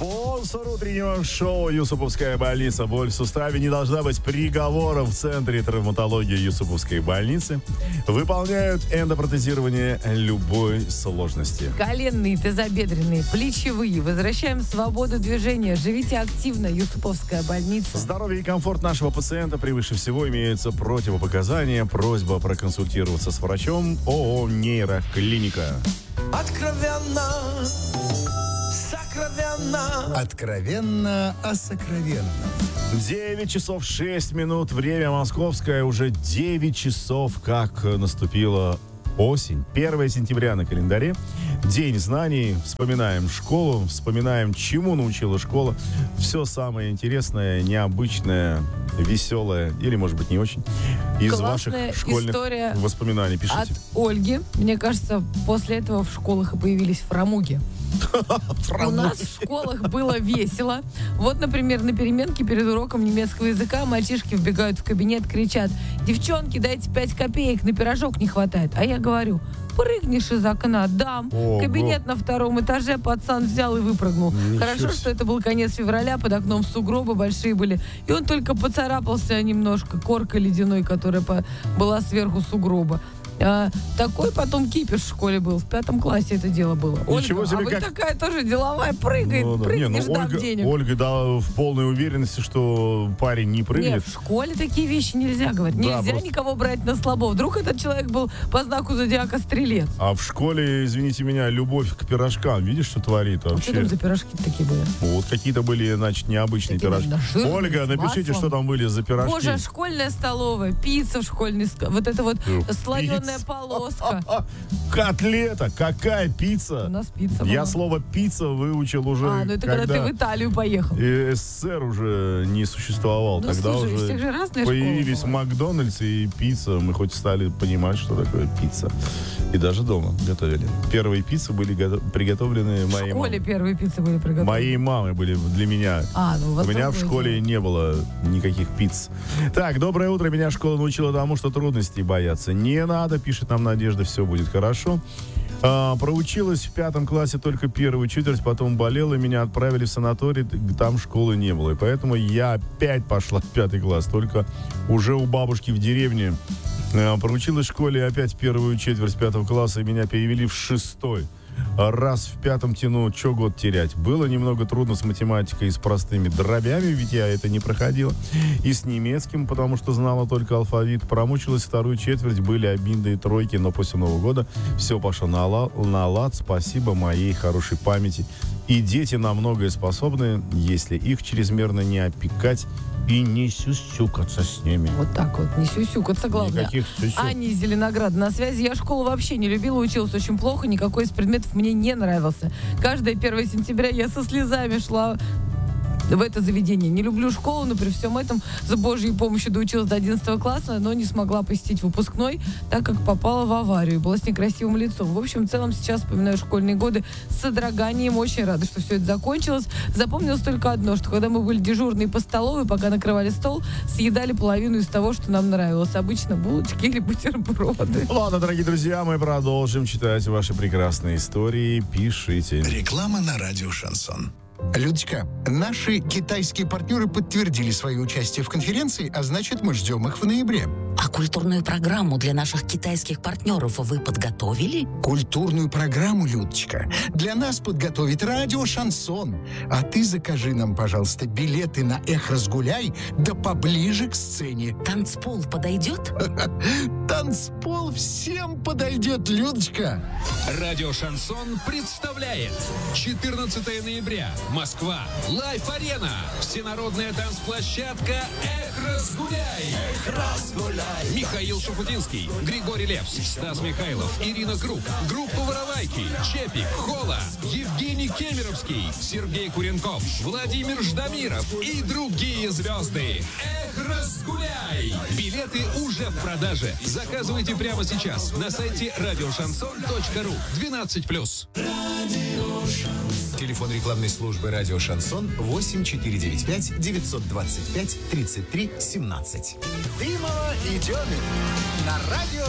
Спонсор утреннего шоу «Юсуповская больница». Боль в суставе не должна быть приговором. В Центре травматологии Юсуповской больницы выполняют эндопротезирование любой сложности. Коленные, тазобедренные, плечевые. Возвращаем свободу движения. Живите активно. Юсуповская больница. Здоровье и комфорт нашего пациента превыше всего. Имеются противопоказания. Просьба проконсультироваться с врачом. ООО «Нейроклиника». Откровенно, сокровенно. Откровенно о сокровенном. 9 часов 6 минут. Время московское. Уже 9 часов, как наступила осень. 1 сентября на календаре. День знаний. Вспоминаем школу. Вспоминаем, чему научила школа. Все самое интересное, необычное, веселое или, может быть, не очень. Из Классная ваших школьных история воспоминаний пишите. От Ольги. Мне кажется, после этого в школах и появились фрамуги. У нас в школах было весело. Вот, например, на переменке перед уроком немецкого языка мальчишки вбегают в кабинет, кричат: «Девчонки, дайте 5 копеек, на пирожок не хватает». А я говорю: «Прыгнешь из окна, дам». Ого. Кабинет на 2-м этаже, пацан взял и выпрыгнул. Хорошо, себе. что это был конец февраля, под окном сугробы большие были. И он только поцарапался немножко коркой ледяной, которая была сверху сугроба. Такой потом кипиш в школе был. В 5 классе это дело было. Ничего Ольга, себе, а вы как... такая тоже деловая, прыгает, прыгнешь, дам денег. Ольга дала в полной уверенности, что парень не прыгнет. Нет, в школе такие вещи нельзя говорить. Да, Нельзя просто... никого брать на слабо. Вдруг этот человек был по знаку зодиака стрелец. А в школе, извините меня, любовь к пирожкам. Видишь, что творит вообще? Что там за пирожки такие были? Вот какие-то были, значит, необычные Такие, пирожки. наверное, жирные, Ольга, с напишите, маслом. что там были за пирожки. Боже, школьная столовая, пицца в школьной... Вот это вот слоеная Пицца. полоска. Котлета, какая У пицца? нас пицца Я была. слово пицца выучил уже, Ну это когда ты в Италию поехал. и СССР уже не существовал. Ну, Тогда слушай, уже всех же разные появились школы бывают. Макдональдс и пицца. Мы хоть стали понимать, что такое пицца. И даже дома готовили. Первые пиццы были приготовлены В моей школе мамой. первые пиццы были приготовлены. Моей мамы были для меня. Ну, у вас У меня в другое школе дело. не было никаких пиц. Так, доброе утро. Меня школа научила тому, что трудностей бояться не надо. Пишет нам Надежда, все будет хорошо. Проучилась в 5 классе только первую четверть, потом болела, меня отправили в санаторий, там школы не было. И поэтому я опять пошла в 5 класс, только уже у бабушки в деревне. Проучилась в школе опять первую четверть 5 класса, и меня перевели в 6-й. Раз в 5 тяну, что год терять. Было немного трудно с математикой и с простыми дробями, ведь я это не проходила. И с немецким, потому что знала только алфавит. Промучилась вторую четверть, были обидные тройки, но после Нового года все пошло на лад. Спасибо моей хорошей памяти. И дети на многое способны, если их чрезмерно не опекать и не сюсюкаться с ними. Вот так вот, не сюсюкаться, главное. Никаких сюсюк. Аня из Зеленограда на связи. Я школу вообще не любила, училась очень плохо, никакой из предметов мне не нравился. Каждое 1 сентября я со слезами шла в это заведение. Не люблю школу, но при всем этом с Божьей помощью доучилась до 11 класса, но не смогла посетить выпускной, так как попала в аварию. Была с некрасивым лицом. В общем, в целом сейчас вспоминаю школьные годы с содроганием. Очень рада, что все это закончилось. Запомнилось только одно, что когда мы были дежурные по столовой, пока накрывали стол, съедали половину из того, что нам нравилось. Обычно булочки или бутерброды. Ладно, дорогие друзья, мы продолжим читать ваши прекрасные истории. Пишите. Реклама на радио «Шансон». Людочка, наши китайские партнеры подтвердили свое участие в конференции, а значит, мы ждем их в ноябре. А культурную программу для наших китайских партнеров вы подготовили? Культурную программу, Людочка, для нас подготовит радио «Шансон». А ты закажи нам, пожалуйста, билеты на «Эх, разгуляй», да поближе к сцене. Танцпол подойдет? Танцпол всем подойдет, Людочка. Радио «Шансон» представляет 14 ноября. Москва. Лайф-арена. Всенародная танцплощадка «Эх, разгуляй». Эх, разгуляй. Михаил Шафутинский, Григорий Лепс, Стас Михайлов, Ирина Круг, группа «Воровайки», Чепик, Хола, Евгений Кемеровский, Сергей Куренков, Владимир Ждамиров и другие звезды. Эх, разгуляй. Билеты уже в продаже. Заказывайте прямо сейчас на сайте радиошансон.ру. 12+. Телефон рекламной службы «Радио Шансон» 8495 925 33 17. Дымова и Демин на радио